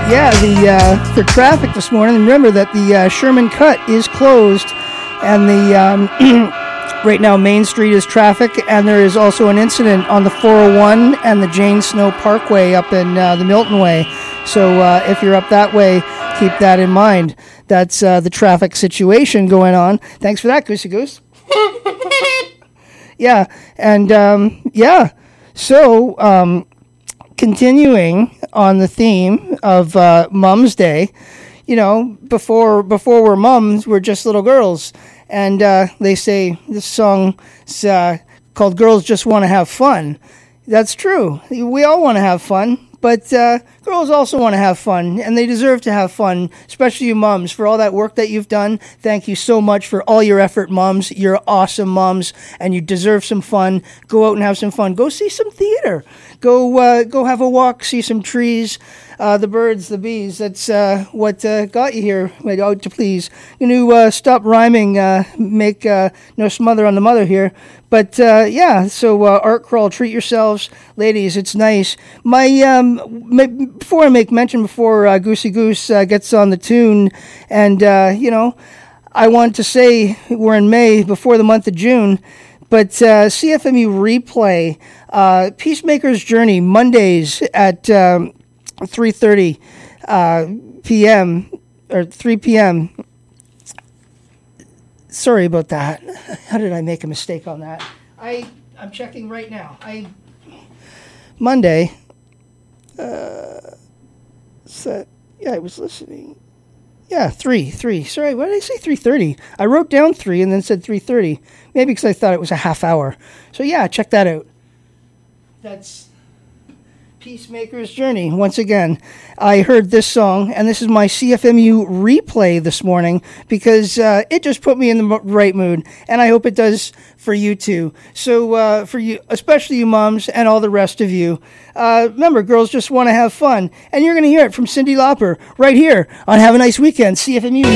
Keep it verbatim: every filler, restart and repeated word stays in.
Yeah, the uh, for traffic this morning, remember that the uh, Sherman Cut is closed, and the um, right now Main Street is traffic, and there is also an incident on the four oh one and the Jane Snow Parkway up in uh, the Milton Way. So uh, if you're up that way, keep that in mind. That's uh, the traffic situation going on. Thanks for that, Goosey Goose. Yeah, and um, yeah, so. Um, Continuing on the theme of uh, Mom's Day, you know, before before we're mums, we're just little girls. And uh, they say this song is uh, called Girls Just Want to Have Fun. That's true. We all want to have fun. But uh, girls also want to have fun, and they deserve to have fun, especially you moms, for all that work that you've done. Thank you so much for all your effort, moms. You're awesome moms, and you deserve some fun. Go out and have some fun. Go see some theater. Go uh, go have a walk, see some trees, uh, the birds, the bees. That's uh, what uh, got you here, out to please. I'm going to uh, stop rhyming, uh, make uh, no smother on the mother here. But, uh, yeah, so uh, Art Crawl, treat yourselves. Ladies, it's nice. My um, my, Before I make mention, before uh, Goosey Goose uh, gets on the tune, and, uh, you know, I want to say we're in May, before the month of June, but uh, C F M U Replay, uh, Peacemaker's Journey, Mondays at um, three thirty uh, p.m., or three p.m., Sorry about that. How did I make a mistake on that? I, I'm checking right now. I Monday. Uh, set, yeah, I was listening. Yeah, three, three. Sorry, why did I say three thirty? I wrote down three and then said three thirty. Maybe because I thought it was a half hour. So yeah, check that out. That's Peacemaker's Journey. Once again, I heard this song, and this is my C F M U replay this morning because uh, it just put me in the right mood, and I hope it does for you too. So uh, for you, especially you moms and all the rest of you, uh, remember, girls just want to have fun, and you're going to hear it from Cyndi Lauper right here on Have a Nice Weekend, C F M U.